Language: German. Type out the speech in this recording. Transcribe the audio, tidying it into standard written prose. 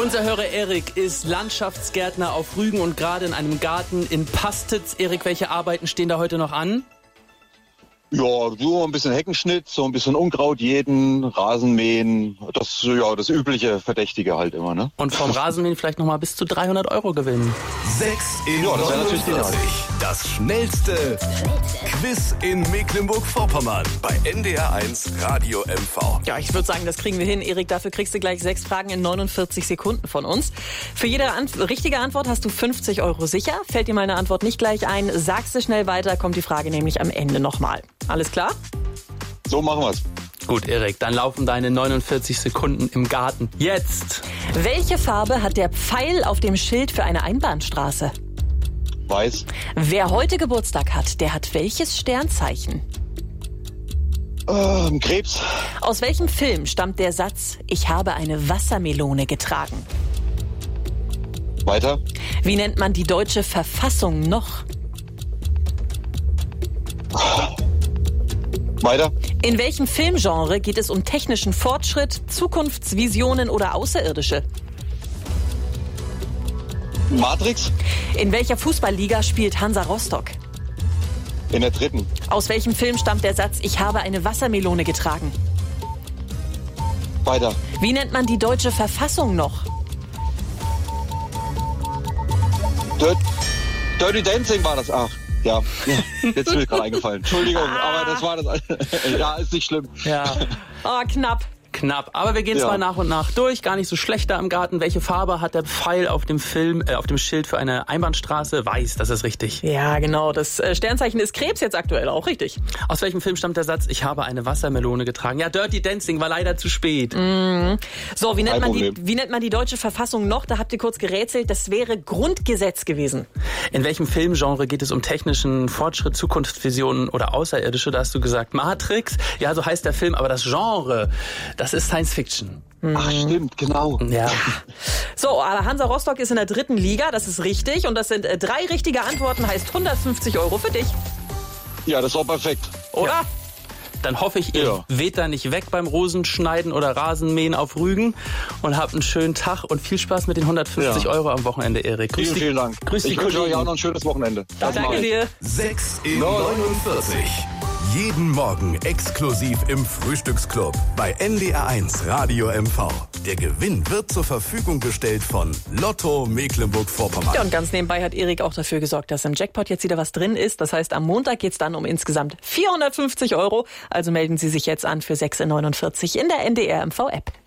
Unser Hörer Erik ist Landschaftsgärtner auf Rügen und gerade in einem Garten in Pastitz. Erik, welche Arbeiten stehen da heute noch an? Ja, so ein bisschen Heckenschnitt, so ein bisschen Unkraut jäten, Rasenmähen, das übliche Verdächtige halt immer, ne? Und vom Rasenmähen vielleicht nochmal bis zu 300 € gewinnen. 6 in 49. Das schnellste Quiz in Mecklenburg-Vorpommern bei NDR1 Radio MV. Ja, ich würde sagen, das kriegen wir hin. Erik, dafür kriegst du gleich 6 Fragen in 49 Sekunden von uns. Für jede richtige Antwort hast du 50 € sicher. Fällt dir meine Antwort nicht gleich ein, sagst du schnell weiter, kommt die Frage nämlich am Ende nochmal. Alles klar? So machen wir's. Gut, Erik, dann laufen deine 49 Sekunden im Garten. Jetzt! Welche Farbe hat der Pfeil auf dem Schild für eine Einbahnstraße? Weiß. Wer heute Geburtstag hat, der hat welches Sternzeichen? Krebs. Aus welchem Film stammt der Satz, ich habe eine Wassermelone getragen? Weiter. Wie nennt man die deutsche Verfassung noch? Weiter. In welchem Filmgenre geht es um technischen Fortschritt, Zukunftsvisionen oder Außerirdische? Matrix. In welcher Fußballliga spielt Hansa Rostock? In der 3. Aus welchem Film stammt der Satz, ich habe eine Wassermelone getragen? Weiter. Wie nennt man die deutsche Verfassung noch? Dirty Dancing war das. Ach, ja. Jetzt ist mir gerade eingefallen. Entschuldigung, aber das war das. Ja, ist nicht schlimm. Ja. Oh, knapp. Knapp, aber wir gehen zwar nach und nach durch, gar nicht so schlecht da im Garten. Welche Farbe hat der Pfeil auf dem Schild für eine Einbahnstraße? Weiß, das ist richtig. Ja, genau, das Sternzeichen ist Krebs jetzt aktuell auch, richtig. Aus welchem Film stammt der Satz, ich habe eine Wassermelone getragen? Ja, Dirty Dancing war leider zu spät. So, wie nennt man die deutsche Verfassung noch? Da habt ihr kurz gerätselt, das wäre Grundgesetz gewesen. In welchem Filmgenre geht es um technischen Fortschritt, Zukunftsvisionen oder Außerirdische? Da hast du gesagt Matrix. Ja, so heißt der Film, aber das Genre, das ist Science Fiction. Ach, stimmt, genau. Ja. So, aber Hansa Rostock ist in der 3. Liga, das ist richtig. Und das sind 3 richtige Antworten, heißt 150 € für dich. Ja, das war perfekt. Oder? Ja. Dann hoffe ich, ihr weht da nicht weg beim Rosenschneiden oder Rasenmähen auf Rügen und habt einen schönen Tag und viel Spaß mit den 150 € am Wochenende, Erik. Vielen Dank. Grüß ich wünsche euch auch noch ein schönes Wochenende. Danke dir. 6 in 49. Jeden Morgen exklusiv im Frühstücksclub bei NDR1 Radio MV. Der Gewinn wird zur Verfügung gestellt von Lotto Mecklenburg-Vorpommern. Ja, und ganz nebenbei hat Erik auch dafür gesorgt, dass im Jackpot jetzt wieder was drin ist. Das heißt, am Montag geht's dann um insgesamt 450 €. Also melden Sie sich jetzt an für 6 in 49 in der NDR MV App.